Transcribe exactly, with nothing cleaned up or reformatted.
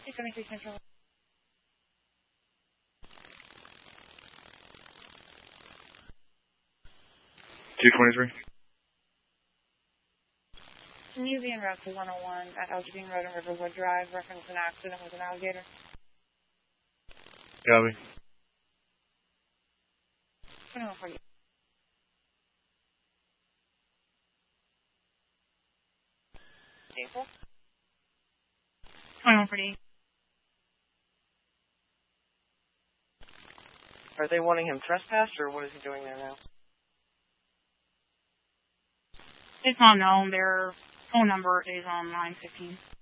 two seventy-three Central. two twenty-three. Can you be en route to one oh one at Elgin Road and Riverwood Drive, reference an accident with an alligator? Copy. twenty-one forty. April? twenty-one forty. Are they wanting him trespassed, or what is he doing there now? It's unknown. Their phone number is on line fifteen.